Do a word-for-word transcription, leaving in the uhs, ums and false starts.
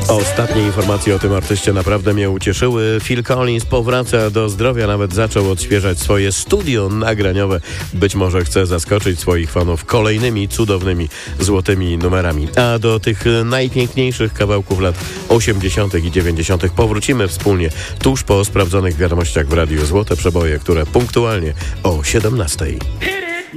Ostatnie informacje o tym artyście naprawdę mnie ucieszyły. Phil Collins powraca do zdrowia, nawet zaczął odświeżać swoje studio nagraniowe. Być może chce zaskoczyć swoich fanów kolejnymi cudownymi, złotymi numerami. A do tych najpiękniejszych kawałków lat osiemdziesiątych i dziewięćdziesiątych powrócimy wspólnie tuż po sprawdzonych wiadomościach w radiu. Złote przeboje, które punktualnie o siedemnastej.